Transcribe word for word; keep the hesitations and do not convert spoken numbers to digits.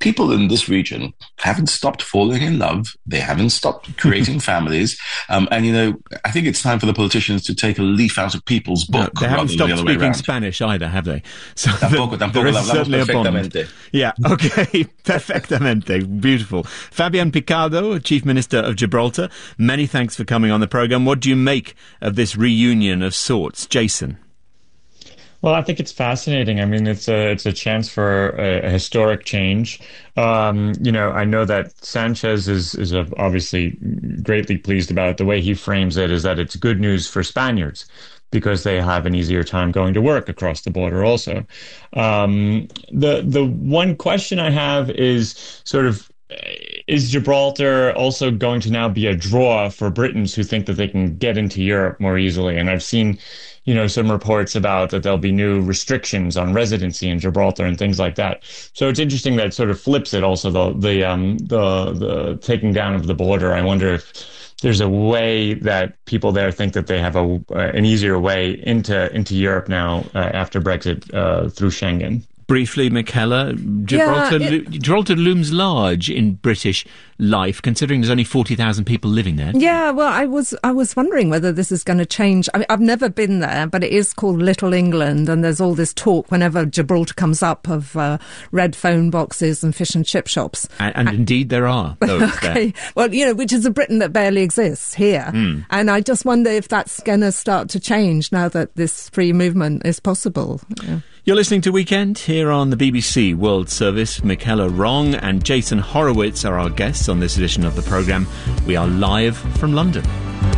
people in this region haven't stopped falling in love. They haven't stopped creating families. Um, and, you know, I think it's time for the politicians to take a leaf out of people's book. No, they haven't stopped the speaking Spanish either, have they? So tampoco, tampoco there is hablamos certainly a bond. perfectamente. Yeah, okay, perfectamente. Beautiful. Fabian Picardo, Chief Minister of Gibraltar, many thanks for coming on the programme. What do you make of this reunion of sorts? Jason? Well, I think it's fascinating. I mean, it's a it's a chance for a, a historic change. Um, you know, I know that Sanchez is is obviously greatly pleased about it. The way he frames it is that it's good news for Spaniards because they have an easier time going to work across the border also. Um, the the one question I have is sort of, is Gibraltar also going to now be a draw for Britons who think that they can get into Europe more easily? And I've seen, you know, some reports about that there'll be new restrictions on residency in Gibraltar and things like that. So it's interesting that it sort of flips it also, the the um, the, the taking down of the border. I wonder if there's a way that people there think that they have a uh, an easier way into into Europe now uh, after Brexit uh, through Schengen. Briefly, Michaela, Gibraltar, yeah, it, Gibraltar looms large in British life, considering there's only forty thousand people living there. Yeah, well, I was I was wondering whether this is going to change. I mean, I've never been there, but it is called Little England, and there's all this talk whenever Gibraltar comes up of uh, red phone boxes and fish and chip shops. And, and, and indeed there are those okay. there. Well, you know, which is a Britain that barely exists here. Mm. And I just wonder if that's going to start to change now that this free movement is possible. Yeah. You're listening to Weekend here on the B B C World Service. Michaela Wrong and Jason Horowitz are our guests on this edition of the programme. We are live from London.